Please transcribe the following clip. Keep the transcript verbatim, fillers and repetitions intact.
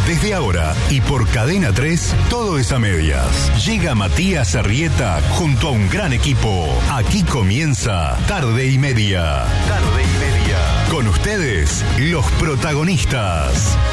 Desde ahora y por Cadena tres, todo es a medias. Llega Matías Arrieta junto a un gran equipo. Aquí comienza Tarde y Media. Tarde y Media. Con ustedes, los protagonistas.